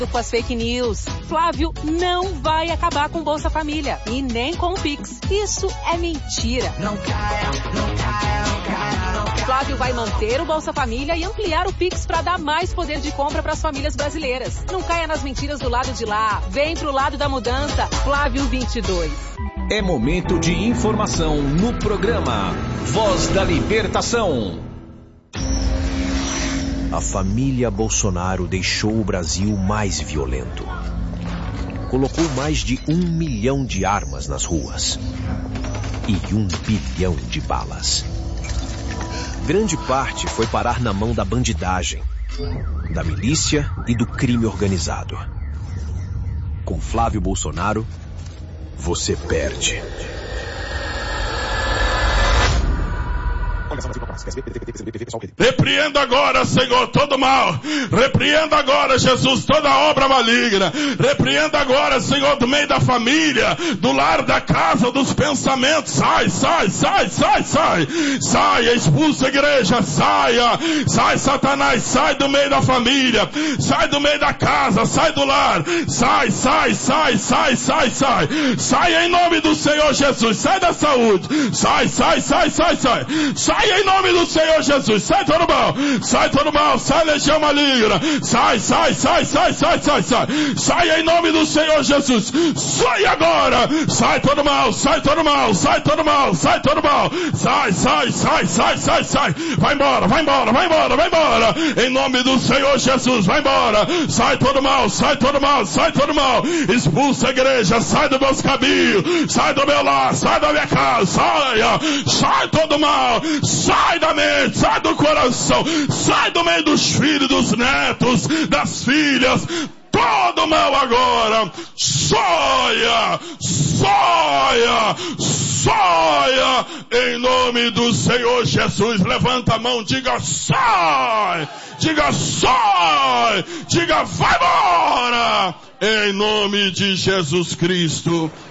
com as fake news. Flávio não vai acabar com Bolsa Família e nem com o Pix. Isso é mentira. Não caia, não caia, não caia, não caia. Flávio vai manter o Bolsa Família e ampliar o Pix para dar mais poder de compra para as famílias brasileiras. Não caia nas mentiras do lado de lá. Vem pro lado da mudança. Flávio 22. É momento de informação no programa Voz da Libertação. A família Bolsonaro deixou o Brasil mais violento. Colocou mais de 1 milhão de armas nas ruas. E 1 bilhão de balas. Grande parte foi parar na mão da bandidagem, da milícia e do crime organizado. Com Flávio Bolsonaro, você perde. Repreenda agora, Senhor, todo mal. Repreenda agora, Jesus, toda obra maligna. Repreenda agora, Senhor, do meio da família, do lar, da casa, dos pensamentos. Sai, sai, sai, sai, sai. Saia, expulsa a igreja, saia. Sai, Satanás, sai do meio da família. Sai do meio da casa, sai do lar. Sai, sai, sai, sai, sai, sai. Sai em nome do Senhor Jesus. Sai da saúde. Sai, sai, sai, sai, sai. Sai em nome do Senhor Jesus. Sai todo mal. Sai todo mal. Sai legião maligna. Sai, sai, sai, sai, sai, sai, sai. Sai em nome do Senhor Jesus. Sai agora. Sai todo mal. Sai todo mal. Sai todo mal. Sai todo mal. Sai, sai, sai, sai, sai, sai. Vai embora, vai embora, vai embora, vai embora. Em nome do Senhor Jesus. Vai embora. Sai todo mal. Sai todo mal. Sai todo mal. Expulsa a igreja. Sai dos meus caminhos. Sai do meu lar. Sai da minha casa. Saia. Sai todo mal. Sai da mente, sai do coração, sai do meio dos filhos, dos netos, das filhas, todo mal agora. Saia, saia, saia, em nome do Senhor Jesus. Levanta a mão, diga sai, diga sai, diga vai embora, em nome de Jesus Cristo.